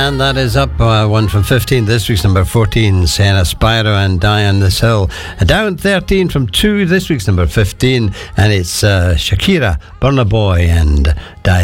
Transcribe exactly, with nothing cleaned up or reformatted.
And that is up uh, one from fifteen. This week's number fourteen, Sienna Spiro and Diane This Hill. Down thirteen from two, this week's number fifteen. And it's uh, Shakira, Burna Boy and Diane.